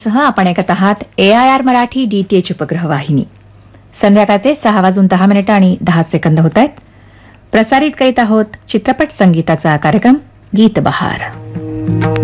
सह आपण ऐकत आहात AIR मराठी DTH उपग्रह वाहिनी. संध्याकाळचे 6:10 आणि 10 सेकंद होत आहेत. प्रसारित करीत आहोत चित्रपट संगीताचा कार्यक्रम गीत बहार.